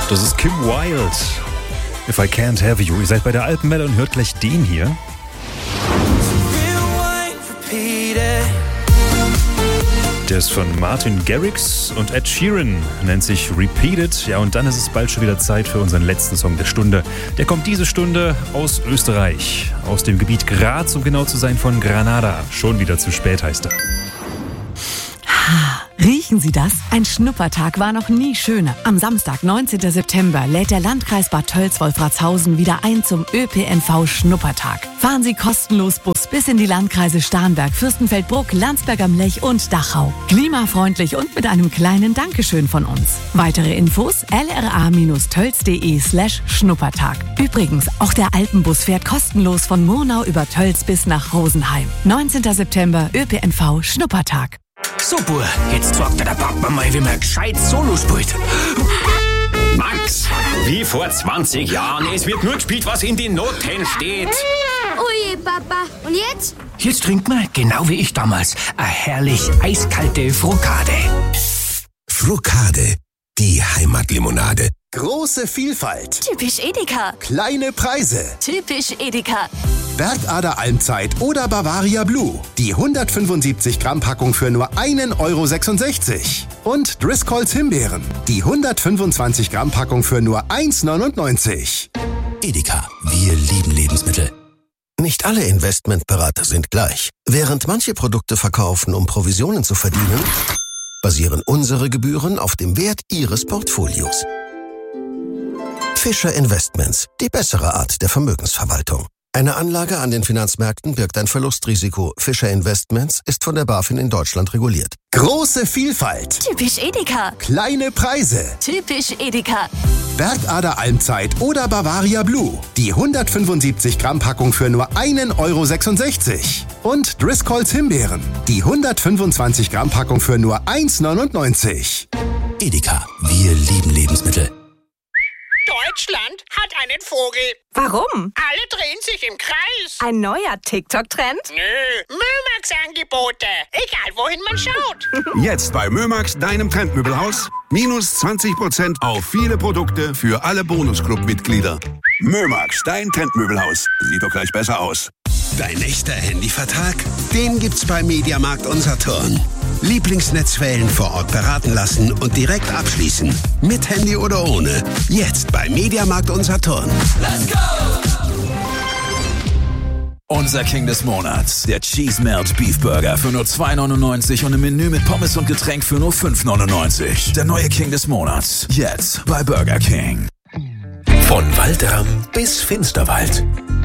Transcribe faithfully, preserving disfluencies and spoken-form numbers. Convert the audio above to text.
Das ist Kim Wilde. If I Can't Have You. Ihr seid bei der Alpenwelle und hört gleich den hier. Der ist von Martin Garrix und Ed Sheeran, nennt sich Repeated. Ja, und dann ist es bald schon wieder Zeit für unseren letzten Song der Stunde. Der kommt diese Stunde aus Österreich, aus dem Gebiet Graz, um genau zu sein, von Granada. Schon wieder zu spät, heißt er. Riechen Sie das? Ein Schnuppertag war noch nie schöner. Am Samstag, neunzehnten September, lädt der Landkreis Bad Tölz-Wolfratshausen wieder ein zum Ö P N V-Schnuppertag. Fahren Sie kostenlos Bus bis in die Landkreise Starnberg, Fürstenfeldbruck, Landsberg am Lech und Dachau. Klimafreundlich und mit einem kleinen Dankeschön von uns. Weitere Infos l r a tölz punkt d e slash Schnuppertag. Übrigens, auch der Alpenbus fährt kostenlos von Murnau über Tölz bis nach Rosenheim. neunzehnten September, Ö P N V Schnuppertag. So, Bub, jetzt sagt der Papa mal, wie man gescheit Solo spielt. Max, wie vor zwanzig Jahren. Es wird nur gespielt, was in den Noten steht. Oje, Papa. Und jetzt? Jetzt trinkt man, genau wie ich damals, eine herrlich eiskalte Frokade. Frokade, die Heimatlimonade. Große Vielfalt. Typisch Edeka. Kleine Preise. Typisch Edeka. Bergader Almzeit oder Bavaria Blue. Die hundertfünfundsiebzig Gramm Packung für nur einen Euro sechsundsechzig. Und Driscolls Himbeeren. Die hundertfünfundzwanzig Gramm Packung für nur eins neunundneunzig. Edeka, wir lieben Lebensmittel. Nicht alle Investmentberater sind gleich. Während manche Produkte verkaufen, um Provisionen zu verdienen, basieren unsere Gebühren auf dem Wert Ihres Portfolios. Fischer Investments, die bessere Art der Vermögensverwaltung. Eine Anlage an den Finanzmärkten birgt ein Verlustrisiko. Fischer Investments ist von der BaFin in Deutschland reguliert. Große Vielfalt. Typisch Edeka. Kleine Preise. Typisch Edeka. Bergader Almzeit oder Bavaria Blue. Die hundertfünfundsiebzig Gramm Packung für nur einen Euro sechsundsechzig. Und Driscolls Himbeeren. Die hundertfünfundzwanzig Gramm Packung für nur eins neunundneunzig. Edeka, wir lieben Lebensmittel. Deutschland hat einen Vogel. Warum? Alle drehen sich im Kreis. Ein neuer TikTok-Trend? Nö, Mömax-Angebote. Egal, wohin man schaut. Jetzt bei Mömax, deinem Trendmöbelhaus. Minus zwanzig Prozent auf viele Produkte für alle Bonusclub-Mitglieder. Mömax, dein Trendmöbelhaus. Sieht doch gleich besser aus. Dein echter Handyvertrag? Den gibt's bei Mediamarkt Saturn. Lieblingsnetzwellen vor Ort beraten lassen und direkt abschließen. Mit Handy oder ohne. Jetzt bei Mediamarkt Saturn. Let's go! Unser King des Monats. Der Cheese Melt Beef Burger für nur zwei neunundneunzig und ein Menü mit Pommes und Getränk für nur fünf neunundneunzig. Der neue King des Monats. Jetzt bei Burger King. Von Waldramm bis Finsterwald.